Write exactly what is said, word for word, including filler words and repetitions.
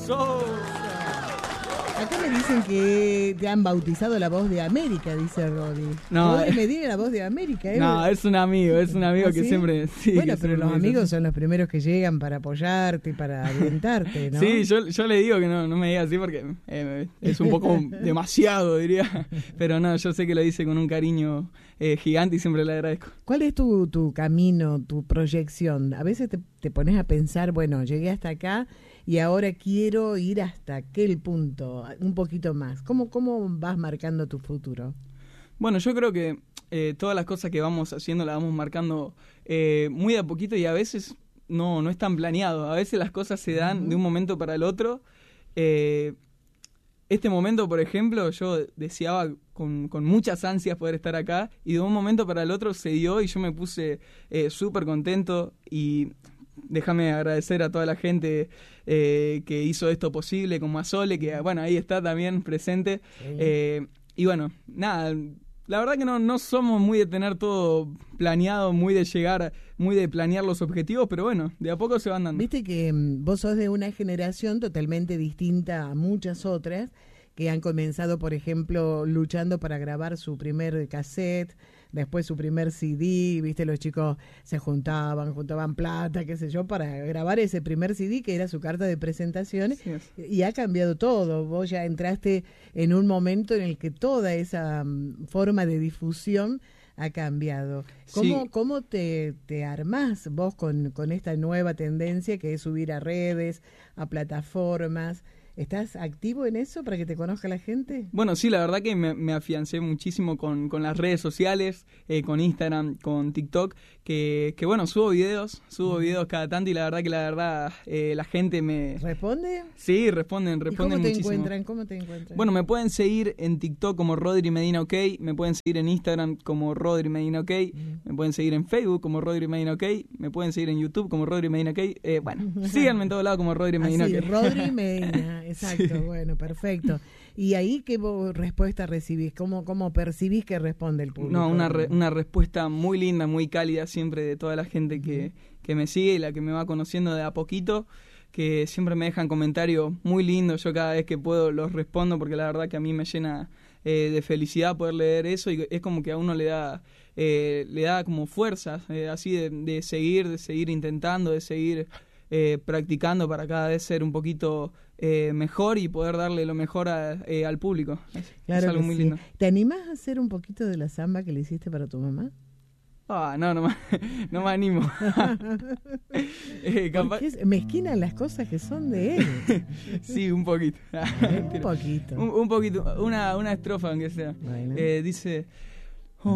Sosa. Acá me dicen que te han bautizado la voz de América, dice Rodri. No, Rodri Medina, la voz de América, ¿eh? No, es un amigo, es un amigo ¿Ah, que sí? siempre... Sí, bueno, que pero siempre los me dice amigos así. son los primeros que llegan para apoyarte y para alentarte, ¿no? Sí, yo, yo le digo que no, no me diga así porque eh, es un poco demasiado, diría. Pero no, yo sé que lo dice con un cariño eh, gigante y siempre le agradezco. ¿Cuál es tu, tu camino, tu proyección? A veces te, te pones a pensar, bueno, llegué hasta acá y ahora quiero ir hasta aquel punto, un poquito más. ¿Cómo, cómo vas marcando tu futuro? Bueno, yo creo que eh, todas las cosas que vamos haciendo las vamos marcando eh, muy de a poquito y a veces no, no es tan planeado. A veces las cosas se dan uh-huh. de un momento para el otro. Eh, este momento, por ejemplo, yo deseaba con, con muchas ansias poder estar acá y de un momento para el otro se dio y yo me puse eh, súper contento y... Déjame agradecer a toda la gente eh, que hizo esto posible, como a Sole, que bueno, ahí está también presente. Sí. Eh, y bueno, nada, la verdad que no, no somos muy de tener todo planeado, muy de llegar, muy de planear los objetivos, pero bueno, de a poco se van dando. Viste que um, vos sos de una generación totalmente distinta a muchas otras, que han comenzado, por ejemplo, luchando para grabar su primer cassette, después su primer C D, viste, los chicos se juntaban, juntaban plata, qué sé yo, para grabar ese primer C D que era su carta de presentación, sí, y ha cambiado todo. Vos ya entraste en un momento en el que toda esa um, forma de difusión ha cambiado. ¿Cómo, sí. cómo te, te armás vos con, con esta nueva tendencia que es subir a redes, a plataformas? ¿Estás activo en eso para que te conozca la gente? Bueno, sí, la verdad que me, me afiancé muchísimo con, con las redes sociales, eh, con Instagram, con TikTok, que, que bueno, subo videos, subo videos cada tanto y la verdad que la verdad eh, la gente me... ¿Responde? Sí, responden, responden ¿Y cómo te muchísimo. encuentran? ¿Cómo te encuentran? Bueno, me pueden seguir en TikTok como Rodri Medina OK, me pueden seguir en Instagram como Rodri Medina OK, mm. me pueden seguir en Facebook como Rodri Medina OK, me pueden seguir en YouTube como Rodri Medina OK, eh, bueno, síganme en todos lados como Rodri Medina Así, OK. Rodri Medina. Exacto, sí. Bueno, perfecto. ¿Y ahí qué respuesta recibís? ¿Cómo, cómo percibís que responde el público? No, una, re, una respuesta muy linda, muy cálida siempre de toda la gente que, que me sigue y la que me va conociendo de a poquito, que siempre me dejan comentarios muy lindos. Yo cada vez que puedo los respondo porque la verdad que a mí me llena eh, de felicidad poder leer eso y es como que a uno le da, eh, le da como fuerzas, eh, así de, de seguir, de seguir intentando, de seguir... Eh, practicando para cada vez ser un poquito eh, mejor y poder darle lo mejor a, eh, al público. Es, claro es algo que muy sí. lindo. ¿Te animás a hacer un poquito de la samba que le hiciste para tu mamá? Ah, no, no, no me animo. eh, capaz... es mezquinan las cosas que son de él. Sí, un poquito. un poquito. Un, un poquito, una, una estrofa aunque sea. Bueno. Eh, dice...